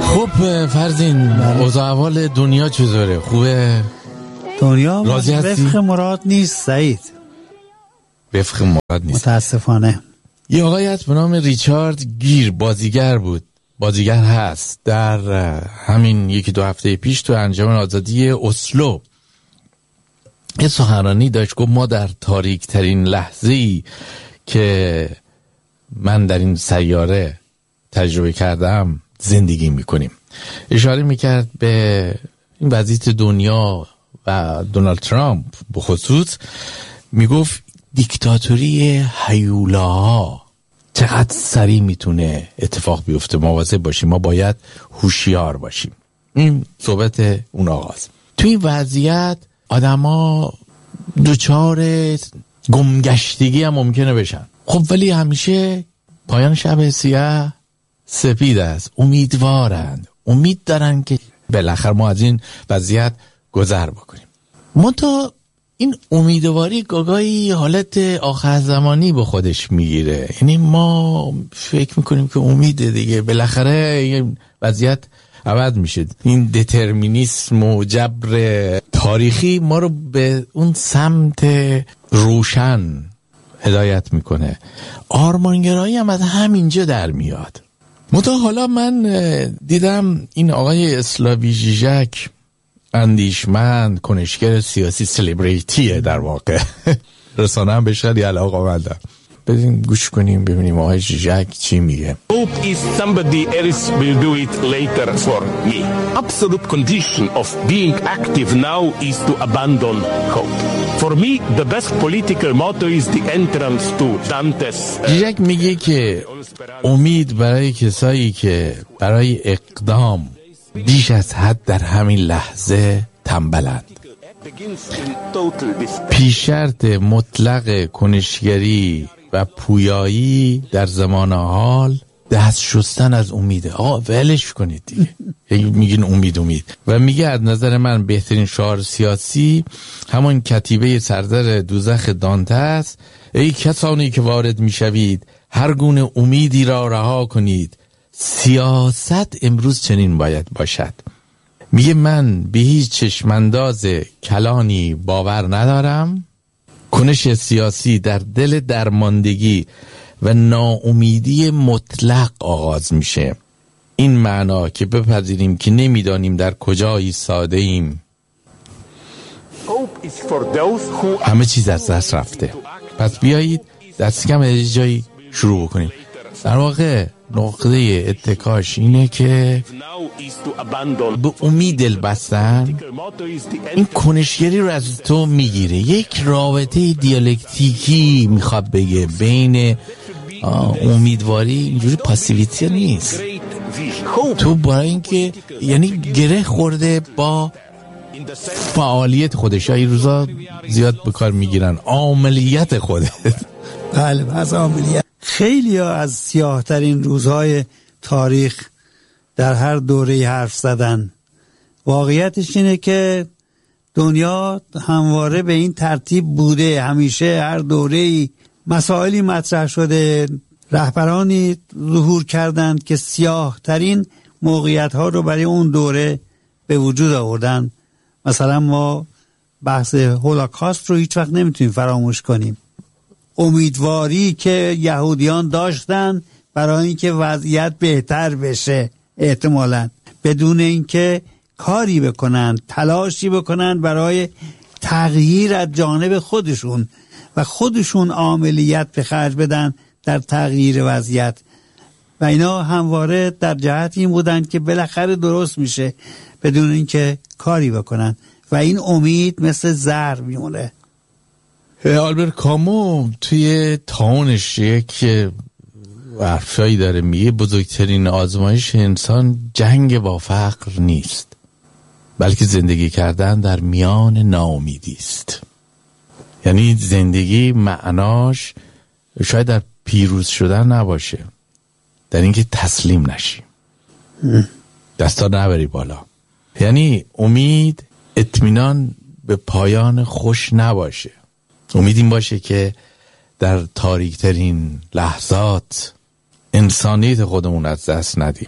خب فرزین، اوضاع احوال دنیا چطوره؟ خوبه؟ دنیا راضی هستی؟ وفق مراد نیست سعید، وفق مراد نیست متاسفانه. یه آقایی هست به نام ریچارد گیر، بازیگر بود، بازیگر هست. در همین 1-2 هفته پیش تو انجمن آزادی اسلو یه سخنرانی داشت، گفت ما در تاریک ترین لحظه‌ای که من در این سیاره تجربه کردم زندگی میکنیم. اشاره میکرد به این وضعیت دنیا و دونالد ترامپ به خصوص. میگفت دیکتاتوری هیولاها چقدر سریع میتونه اتفاق بیفته، مواظب باشیم، ما باید هوشیار باشیم. این صحبت اون آغاز. توی این وضعیت آدما دوچار گمگشتگی هم ممکنه بشن. خب ولی همیشه پایان شب سیاه سپید است، امیدوارند، امید دارن که بالاخره ما از این وضعیت گذر بکنیم. منتها این امیدواری گاگایی حالت آخر زمانی به خودش میگیره. یعنی ما فکر میکنیم که امیده دیگه، بالاخره این وضعیت عوض میشه. این دترمینیسم و جبر تاریخی ما رو به اون سمت روشن هدایت میکنه. آرمانگرایی هم از همینجا در میاد. منتها حالا من دیدم این آقای اسلاوی ژیژک، اندیشمند، کنشگر سیاسی، سلبریتیه در واقع، رسانه هم بهش خیلی علاقه‌مندم. بریم گوش کنیم ببینیم آقای ژیژک چی میگه. Hope is somebody else will do it later for me. Absolute condition of being active now is to abandon hope. For me, the best political motto is the entrance to Dante's. ژیژک میگه که امید برای کسایی که برای اقدام بیش از حد در همین لحظه تنبلند. پیش شرط مطلق کنشگری و پویایی در زمان حال دست شستن از امیده. ولش کنید دیگه. میگین امید. و میگه از نظر من بهترین شعار سیاسی همون کتیبه سردر دوزخ دانته است. ای کسانی که وارد میشوید هر گونه امیدی را رها کنید. سیاست امروز چنین باید باشد. میگه من به هیچ چشمانداز کلانی باور ندارم. کنش سیاسی در دل درماندگی و ناامیدی مطلق آغاز میشه. این معنا که بپذیریم که نمیدانیم در کجا ایستاده ایم. همه چیز از دست رفته. پس بیایید دست کم از جایی شروع بکنیم. در واقع نقطه اتکاش اینه که به امید دل بستن این کنشگری رو از تو میگیره. یک رابطه دیالکتیکی میخواد بگه بین امیدواری، اینجوری پاسیویتی نیست. تو برای اینکه یعنی گره خورده با فعالیت خودش، این روزا زیاد به کار میگیرن عاملیت خودت. بله، از عاملیت. خیلی ها از سیاه ترین روزهای تاریخ در هر دوره حرف زدن. واقعیتش اینه که دنیا همواره به این ترتیب بوده. همیشه هر دوره‌ای مسائلی مطرح شده، رهبرانی ظهور کردند که سیاه ترین موقعیت ها رو برای اون دوره به وجود آوردن. مثلا ما بحث هولوکاست رو هیچ وقت نمیتونیم فراموش کنیم. امیدواری که یهودیان داشتن برای اینکه وضعیت بهتر بشه، احتمالاً بدون اینکه کاری بکنن، تلاشی بکنن برای تغییر از جانب خودشون و خودشون عاملیت به خرج بدن در تغییر وضعیت. و اینا همواره در جهت این بودن که بالاخره درست میشه بدون اینکه کاری بکنن و این امید مثل زهر میمونه. آلبرت کامو توی تاونش یک حرفایی داره، میگه بزرگترین آزمایش انسان جنگ با فقر نیست، بلکه زندگی کردن در میان ناامیدی است. یعنی زندگی معناش شاید در پیروز شدن نباشه، در اینکه تسلیم نشی، دستا نبری بالا. یعنی امید اطمینان به پایان خوش نباشه. امید این باشه که در تاریک ترین لحظات انسانیت خودمون از دست ندیم.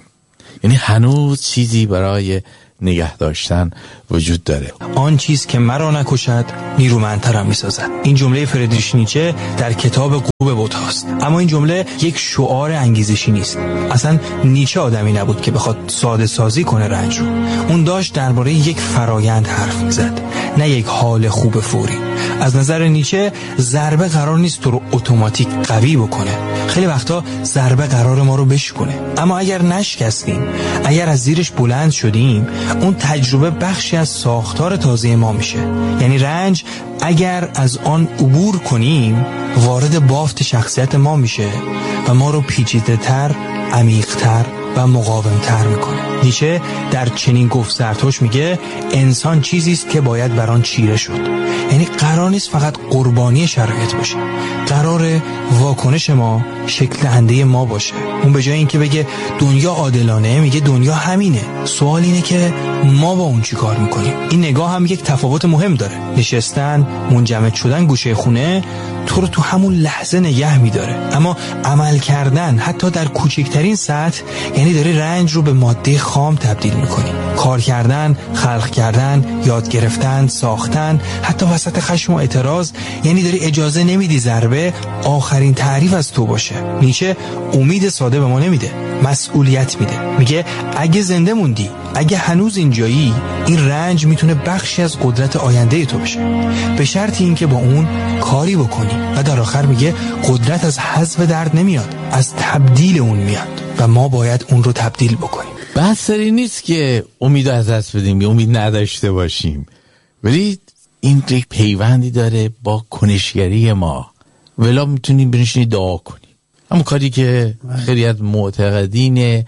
یعنی هنوز چیزی برای نگه داشتن وجود داره. آن چیز که مرا نکشد نیرومندترم میسازد. این جمله فریدریش نیچه در کتاب غروب بت‌هاست. اما این جمله یک شعار انگیزشی نیست. اصلا نیچه آدمی نبود که بخواد ساده سازی کنه رنج رو. اون داشت درباره یک فرایند حرف میزد، نه یک حال خوب فوری. از نظر نیچه ضربه قرار نیست تو رو اتوماتیک قوی بکنه. خیلی وقتا ضربه قرار ما رو بشکنه. اما اگر نشکستیم، اگر از زیرش بلند شدیم، اون تجربه بخشی از ساختار تازه ما میشه. یعنی رنج اگر از آن عبور کنیم وارد بافت شخصیت ما میشه و ما رو پیچیده‌تر، عمیق‌تر و مقاوم‌تر میکنه. نیچه در چنین گفت زرتشت میگه انسان چیزی است که باید بر آن چیره شد. یعنی قرار نیست فقط قربانی شرایط باشه، قرار واکنش ما شکل دهنده ما باشه. اون به جای اینکه بگه دنیا عادلانه میگه دنیا همینه. سوال اینه که ما با اون چی کار میکنیم. این نگاه هم یک تفاوت مهم داره. نشستن، منجمد شدن گوشه خونه تو رو تو همون لحظه نگه میداره، اما عمل کردن حتی در کوچکترین سطح یعنی داری رنج رو به ماده خام تبدیل میکنی. کار کردن، خلق کردن، یاد گرفتن، ساختن، حتی وسط خشم و اعتراض یعنی داری اجازه نمیدی ضربه آخرین تعریف از تو باشه. نیچه امید ساده به ما نمیده، مسئولیت میده. میگه اگه زنده موندی، اگه هنوز اینجایی، این رنج میتونه بخشی از قدرت آینده تو بشه، به شرط اینکه با اون کاری بکنی. و در آخر میگه قدرت از حذف درد نمیاد، از تبدیل اون میاد و ما باید اون رو تبدیل بکنیم. بحث سری نیست که امید از دست بدیم یا امید نداشته باشیم، ولی این یک پیوندی داره با کنشگری ما. ولی میتونیم بنشینی دعا کنیم، همون کاری که خیلی از معتقدین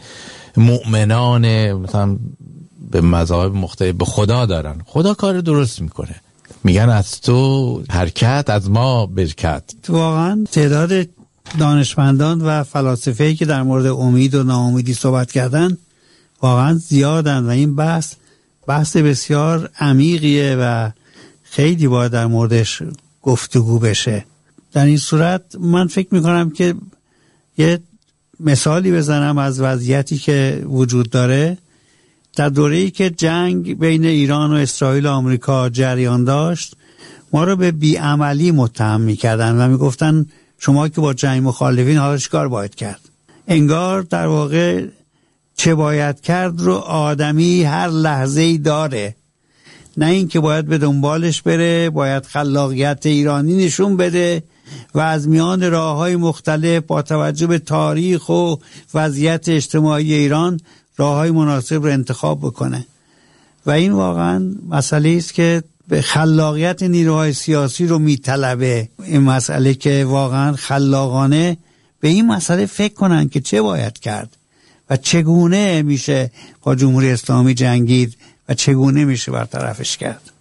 مؤمنان مثلا به مذاهب مختلف به خدا دارن. خدا کار درست میکنه، میگن از تو حرکت از ما برکت. واقعا تعداد دانشمندان و فلاسفه‌ای که در مورد امید و ناامیدی صحبت کردن واقعا زیادن و این بحث بسیار عمیقیه و خیلی باید در موردش گفتگو بشه. در این صورت من فکر میکنم که یه مثالی بزنم از وضعیتی که وجود داره. در دوره‌ای که جنگ بین ایران و اسرائیل و آمریکا جریان داشت، ما رو به بیعملی متهم میکردن و میگفتن شما که با جنگ مخالفین حالا چیکار باید کرد. انگار در واقع چه باید کرد رو آدمی هر لحظه‌ای داره، نه این که باید به دنبالش بره، باید خلاقیت ایرانی نشون بده و از میان راه‌های مختلف با توجه به تاریخ و وضعیت اجتماعی ایران راه‌های مناسب رو انتخاب بکنه. و این واقعا مسئله است که به خلاقیت نیروهای سیاسی رو میطلبه. این مسئله که واقعا خلاقانه به این مسئله فکر کنن که چه باید کرد و چگونه میشه با جمهوری اسلامی جنگید و چگونه میشه برطرفش کرد.